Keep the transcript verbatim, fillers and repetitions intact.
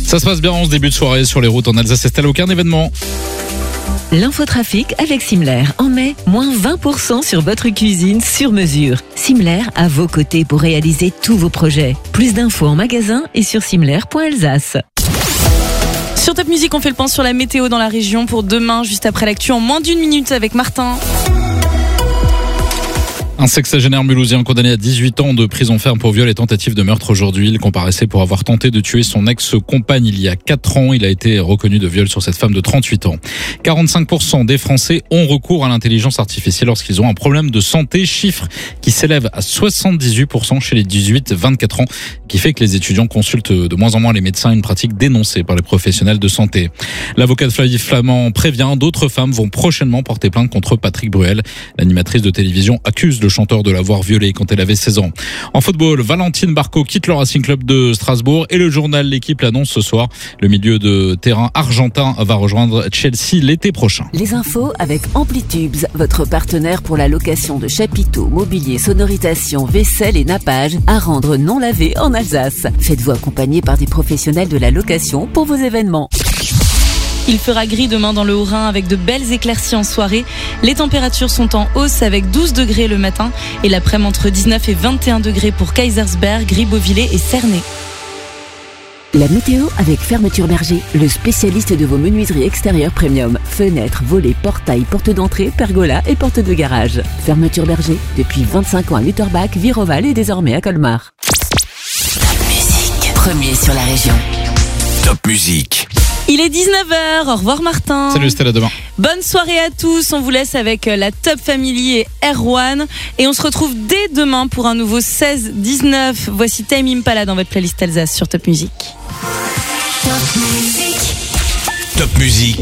Ça se passe bien en ce début de soirée sur les routes en Alsace. Est-ce aucun événement? L'infotrafic avec Simler. En mai, moins vingt pour cent sur votre cuisine sur mesure. Simler à vos côtés pour réaliser tous vos projets. Plus d'infos en magasin et sur simler point alsace. Sur Top Music, on fait le point sur la météo dans la région pour demain, juste après l'actu en moins d'une minute avec Martin. Un sexagénaire mulhousien condamné à dix-huit ans de prison ferme pour viol et tentative de meurtre aujourd'hui. Il comparaissait pour avoir tenté de tuer son ex-compagne il y a quatre ans. Il a été reconnu de viol sur cette femme de trente-huit ans. quarante-cinq pour cent des Français ont recours à l'intelligence artificielle lorsqu'ils ont un problème de santé. Chiffre qui s'élève à soixante-dix-huit pour cent chez les dix-huit vingt-quatre ans, qui fait que les étudiants consultent de moins en moins les médecins, une pratique dénoncée par les professionnels de santé. L'avocat de Flavie Flamand prévient, d'autres femmes vont prochainement porter plainte contre Patrick Bruel. L'animatrice de télévision accuse le chanteur de l'avoir violée quand elle avait seize ans. En football, Valentine Barco quitte le Racing Club de Strasbourg et le journal L'Équipe l'annonce ce soir. Le milieu de terrain argentin va rejoindre Chelsea l'été prochain. Les infos avec Amplitubes, votre partenaire pour la location de chapiteaux, mobilier, sonorisation, vaisselle et nappage à rendre non lavé en Alsace. Faites-vous accompagner par des professionnels de la location pour vos événements. Il fera gris demain dans le Haut-Rhin avec de belles éclaircies en soirée. Les températures sont en hausse avec douze degrés le matin et l'après-midi entre dix-neuf et vingt et un degrés pour Kaysersberg, Ribeauvillé et Cernay. La météo avec Fermeture Berger, le spécialiste de vos menuiseries extérieures premium. Fenêtres, volets, portails, portes d'entrée, pergolas et portes de garage. Fermeture Berger, depuis vingt-cinq ans à Lutterbach, Viroval et désormais à Colmar. Top Music, premier sur la région. Top Music. Il est dix-neuf heures, au revoir Martin. Salut Stella, demain. Bonne soirée à tous, on vous laisse avec la Top Family et Erwan. Et on se retrouve dès demain pour un nouveau seize dix-neuf. Voici Tame Impala dans votre playlist Alsace sur Top Music. Top Music. Top Music,